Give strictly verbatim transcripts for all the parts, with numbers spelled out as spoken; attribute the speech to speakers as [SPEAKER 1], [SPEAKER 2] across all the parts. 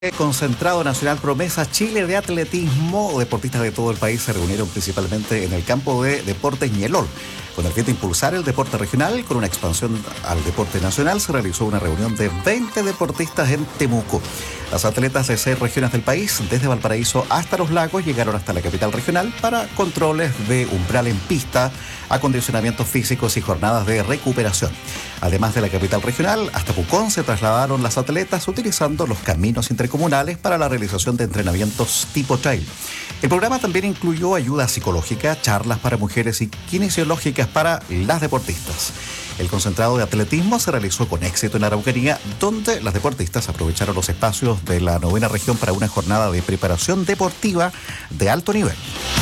[SPEAKER 1] Concentrado Nacional Promesa Chile de Atletismo. Deportistas de todo el país se reunieron principalmente en el campo de deportes Ñelol. Con el fin de impulsar el deporte regional, con una expansión al deporte nacional, se realizó una reunión de veinte deportistas en Temuco. Las atletas de seis regiones del país, desde Valparaíso hasta Los Lagos, llegaron hasta la capital regional para controles de umbral en pista, acondicionamientos físicos y jornadas de recuperación. Además de la capital regional, hasta Pucón se trasladaron las atletas utilizando los caminos intercomunales para la realización de entrenamientos tipo trail. El programa también incluyó ayuda psicológica, charlas para mujeres y kinesiológicas para las deportistas. El concentrado de atletismo se realizó con éxito en Araucanía, donde las deportistas aprovecharon los espacios de la novena región para una jornada de preparación deportiva de alto nivel.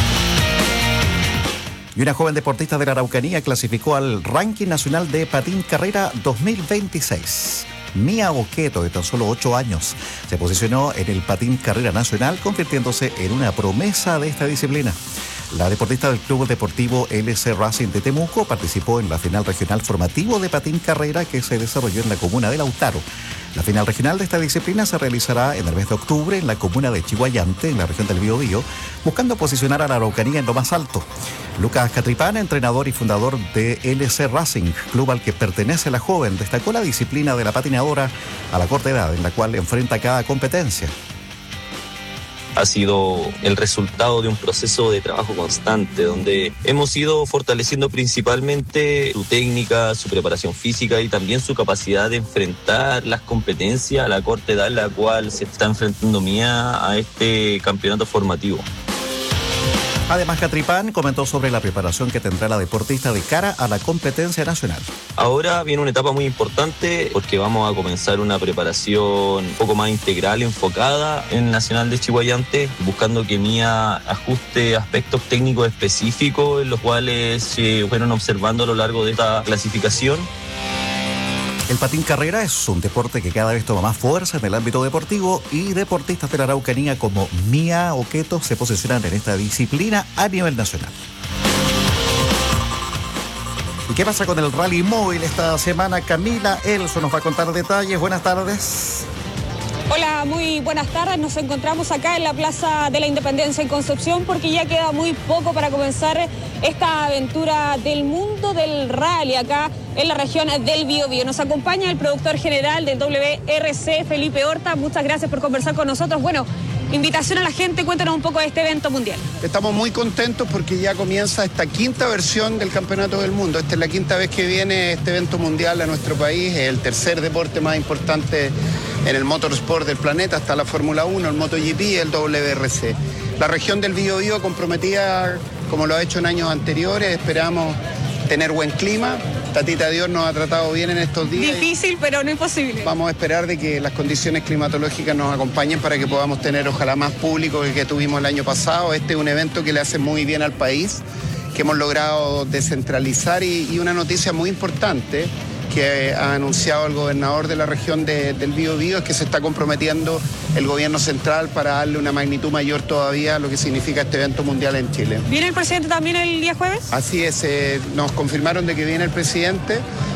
[SPEAKER 1] Y una joven deportista de la Araucanía clasificó al ranking nacional de patín carrera dos mil veintiséis. Mía Oqueto, de tan solo ocho años, se posicionó en el patín carrera nacional, convirtiéndose en una promesa de esta disciplina. La deportista del Club Deportivo L C Racing de Temuco participó en la final regional formativo de patín carrera que se desarrolló en la comuna de Lautaro. La final regional de esta disciplina se realizará en el mes de octubre en la comuna de Chihuayante, en la región del Biobío, buscando posicionar a la Araucanía en lo más alto. Lucas Catripán, entrenador y fundador de L C Racing, club al que pertenece la joven, destacó la disciplina de la patinadora a la corta edad en la cual enfrenta cada competencia.
[SPEAKER 2] Ha sido el resultado de un proceso de trabajo constante, donde hemos ido fortaleciendo principalmente su técnica, su preparación física y también su capacidad de enfrentar las competencias a la corta edad en la cual se está enfrentando Mía a este campeonato formativo.
[SPEAKER 1] Además, Catripán comentó sobre la preparación que tendrá la deportista de cara a la competencia nacional.
[SPEAKER 2] Ahora viene una etapa muy importante porque vamos a comenzar una preparación un poco más integral, enfocada en el Nacional de Chihuayante, buscando que Mía ajuste aspectos técnicos específicos en los cuales se fueron observando a lo largo de esta clasificación.
[SPEAKER 1] El patín carrera es un deporte que cada vez toma más fuerza en el ámbito deportivo y deportistas de la Araucanía como Mía Oqueto se posicionan en esta disciplina a nivel nacional. ¿Y qué pasa con el rally móvil esta semana? Camila Elso nos va a contar detalles. Buenas tardes.
[SPEAKER 3] Hola, muy buenas tardes. Nos encontramos acá en la Plaza de la Independencia en Concepción porque ya queda muy poco para comenzar esta aventura del mundo del rally acá en la región del Biobío. Nos acompaña el productor general del W R C, Felipe Horta. Muchas gracias por conversar con nosotros. Bueno, invitación a la gente, cuéntanos un poco de este evento mundial.
[SPEAKER 4] Estamos muy contentos porque ya comienza esta quinta versión del Campeonato del Mundo. Esta es la quinta vez que viene este evento mundial a nuestro país. Es el tercer deporte más importante en el motorsport del planeta, hasta la Fórmula uno, el MotoGP y el W R C. La región del Biobío comprometida, como lo ha hecho en años anteriores, esperamos tener buen clima. Tatita Dios nos ha tratado bien en estos días.
[SPEAKER 3] Difícil, pero no imposible.
[SPEAKER 4] Vamos a esperar de que las condiciones climatológicas nos acompañen para que podamos tener ojalá más público que el que tuvimos el año pasado. Este es un evento que le hace muy bien al país, que hemos logrado descentralizar y, y una noticia muy importante que ha anunciado el gobernador de la región de, del Biobío es que se está comprometiendo el gobierno central para darle una magnitud mayor todavía a lo que significa este evento mundial en Chile.
[SPEAKER 3] ¿Viene el presidente también el día jueves?
[SPEAKER 4] Así es, eh, nos confirmaron de que viene el presidente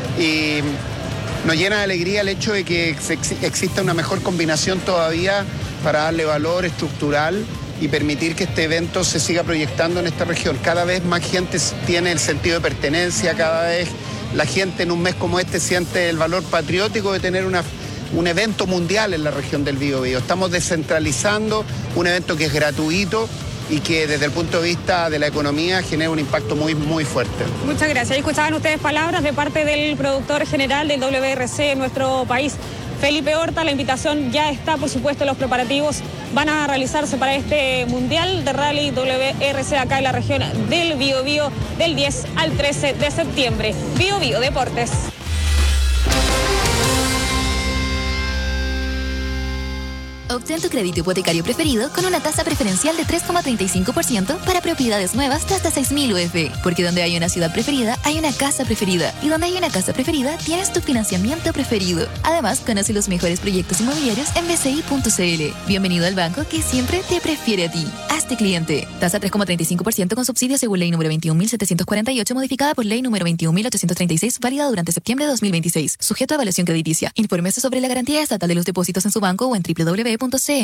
[SPEAKER 4] y nos llena de alegría el hecho de que ex- exista una mejor combinación todavía para darle valor estructural y permitir que este evento se siga proyectando en esta región. Cada vez más gente tiene el sentido de pertenencia, cada vez la gente en un mes como este siente el valor patriótico de tener una, un evento mundial en la región del Biobío. Estamos descentralizando un evento que es gratuito y que desde el punto de vista de la economía genera un impacto muy, muy fuerte.
[SPEAKER 3] Muchas gracias. Ahí escuchaban ustedes palabras de parte del productor general del W R C en nuestro país, Felipe Horta. La invitación ya está, por supuesto, los preparativos van a realizarse para este Mundial de Rally W R C acá en la región del Biobío del diez al trece de septiembre. Biobío Deportes.
[SPEAKER 5] Obtén tu crédito hipotecario preferido con una tasa preferencial de tres coma treinta y cinco por ciento para propiedades nuevas de hasta seis mil U F. Porque donde hay una ciudad preferida, hay una casa preferida. Y donde hay una casa preferida, tienes tu financiamiento preferido. Además, conoce los mejores proyectos inmobiliarios en b c i punto c l. Bienvenido al banco que siempre te prefiere a ti. Hazte cliente. Tasa tres coma treinta y cinco por ciento con subsidio según ley número veintiún mil setecientos cuarenta y ocho, modificada por ley número veintiún mil ochocientos treinta y seis, válida durante septiembre de dos mil veintiséis. Sujeto a evaluación crediticia. Infórmese sobre la garantía estatal de los depósitos en su banco o en doble u doble u doble u punto c